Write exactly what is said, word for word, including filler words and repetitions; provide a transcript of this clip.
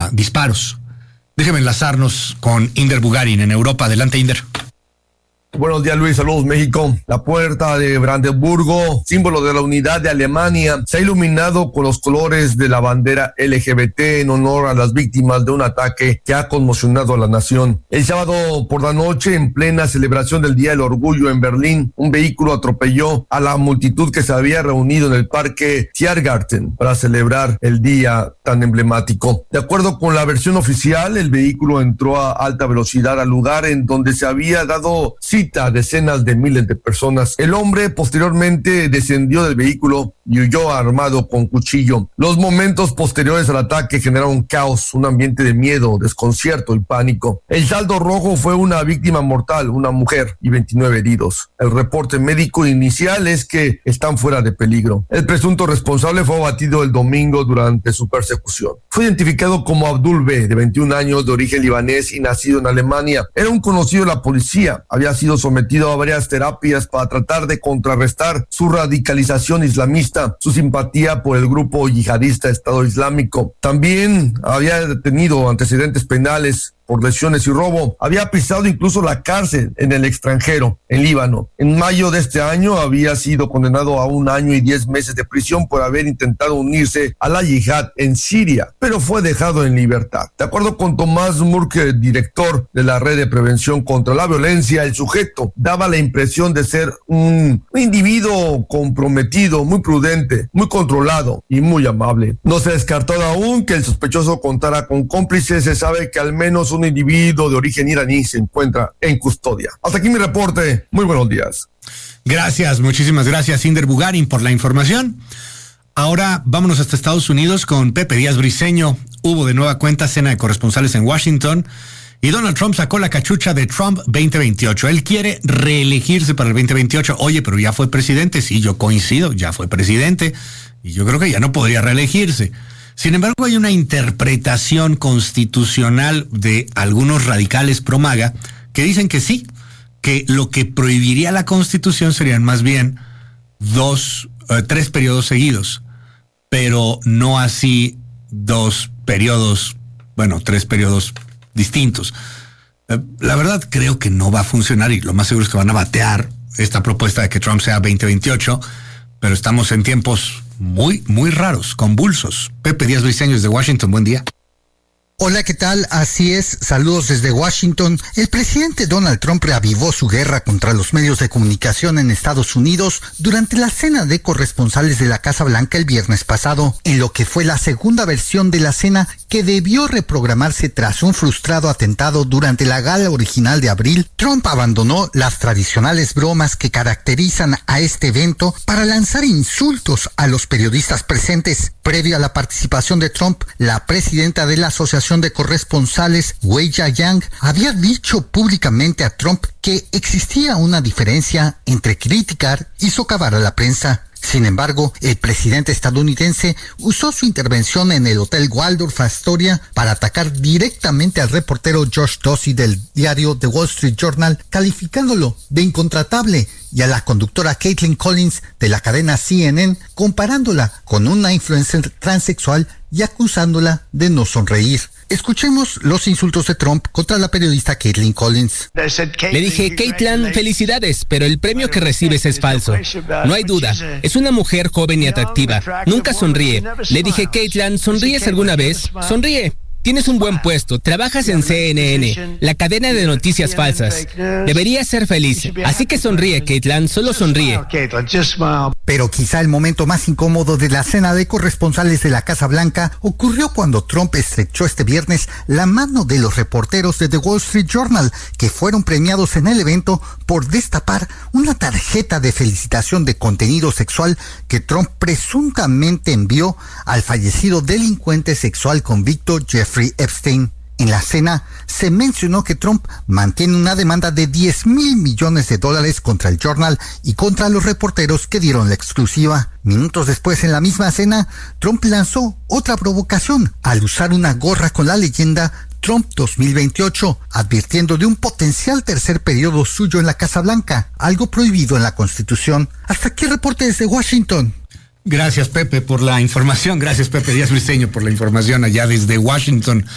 a disparos. Déjeme enlazarnos con Inder Bugarin en Europa. Adelante, Inder. Buenos días, Luis. Saludos, México. La puerta de Brandenburgo, símbolo de la unidad de Alemania, se ha iluminado con los colores de la bandera L G B T en honor a las víctimas de un ataque que ha conmocionado a la nación. El sábado por la noche, en plena celebración del Día del Orgullo en Berlín, un vehículo atropelló a la multitud que se había reunido en el parque Tiergarten para celebrar el día tan emblemático. De acuerdo con la versión oficial, el vehículo entró a alta velocidad al lugar en donde se había dado cita a decenas de miles de personas. El hombre posteriormente descendió del vehículo y huyó armado con cuchillo. Los momentos posteriores al ataque generaron caos, un ambiente de miedo, desconcierto y pánico. El saldo rojo fue una víctima mortal, una mujer, y veintinueve heridos. El reporte médico inicial es que están fuera de peligro. El presunto responsable fue abatido el domingo durante su persecución. Fue identificado como Abdul B., de veintiún años, de origen libanés y nacido en Alemania. Era un conocido de la policía. Había sido sometido a varias terapias para tratar de contrarrestar su radicalización islamista, su simpatía por el grupo yihadista Estado Islámico. También había tenido antecedentes penales por lesiones y robo. Había pisado incluso la cárcel en el extranjero, en Líbano. En mayo de este año había sido condenado a un año y diez meses de prisión por haber intentado unirse a la yihad en Siria, pero fue dejado en libertad. De acuerdo con Tomás Murke, director de la Red de Prevención contra la Violencia, el sujeto daba la impresión de ser un individuo comprometido, muy prudente, muy controlado y muy amable. No se ha descartado aún que el sospechoso contara con cómplices. Se sabe que al menos un un individuo de origen iraní se encuentra en custodia. Hasta aquí mi reporte. Muy buenos días. Gracias, muchísimas gracias, Inder Bugarin, por la información. Ahora vámonos hasta Estados Unidos con Pepe Díaz Briceño. Hubo de nueva cuenta cena de corresponsales en Washington y Donald Trump sacó la cachucha de Trump veinte veintiocho. Él quiere reelegirse para el veinte veintiocho. Oye, pero ya fue presidente. Sí, yo coincido, ya fue presidente y yo creo que ya no podría reelegirse. Sin embargo, hay una interpretación constitucional de algunos radicales pro MAGA que dicen que sí, que lo que prohibiría la Constitución serían más bien dos, eh, tres periodos seguidos, pero no así dos periodos, bueno, tres periodos distintos. Eh, la verdad creo que no va a funcionar y lo más seguro es que van a batear esta propuesta de que Trump sea veinte veintiocho, pero estamos en tiempos muy, muy raros, convulsos. Pepe Díaz Briceño desde Washington, buen día. Hola, ¿qué tal? Así es, saludos desde Washington. El presidente Donald Trump reavivó su guerra contra los medios de comunicación en Estados Unidos durante la cena de corresponsales de la Casa Blanca el viernes pasado, en lo que fue la segunda versión de la cena que debió reprogramarse tras un frustrado atentado durante la gala original de abril. Trump abandonó las tradicionales bromas que caracterizan a este evento para lanzar insultos a los periodistas presentes. Previo a la participación de Trump, la presidenta de la Asociación de Corresponsales, Weijia Yang, había dicho públicamente a Trump que existía una diferencia entre criticar y socavar a la prensa. Sin embargo, el presidente estadounidense usó su intervención en el Hotel Waldorf Astoria para atacar directamente al reportero Josh Dorsey del diario The Wall Street Journal, calificándolo de incontratable, y a la conductora Caitlin Collins de la cadena C N N, comparándola con una influencer transexual y acusándola de no sonreír. Escuchemos los insultos de Trump contra la periodista Caitlin Collins. Le dije, Caitlin, felicidades, pero el premio que recibes es falso. No hay duda, es una mujer joven y atractiva. Nunca sonríe. Le dije, Caitlin, ¿sonríes alguna vez? Sonríe. Tienes un buen puesto, trabajas en C N N, la cadena de noticias falsas. Deberías ser feliz. Así que sonríe, Caitlin, solo sonríe. Pero quizá el momento más incómodo de la cena de corresponsales de la Casa Blanca ocurrió cuando Trump estrechó este viernes la mano de los reporteros de The Wall Street Journal, que fueron premiados en el evento por destapar una tarjeta de felicitación de contenido sexual que Trump presuntamente envió al fallecido delincuente sexual convicto Jeffrey Epstein. En la cena se mencionó que Trump mantiene una demanda de diez mil millones de dólares contra el Journal y contra los reporteros que dieron la exclusiva. Minutos después, en la misma cena, Trump lanzó otra provocación al usar una gorra con la leyenda Trump dos mil veintiocho, advirtiendo de un potencial tercer periodo suyo en la Casa Blanca, algo prohibido en la Constitución. Hasta aquí el reporte desde Washington. Gracias, Pepe, por la información. Gracias, Pepe Díaz Briceño, por la información allá desde Washington.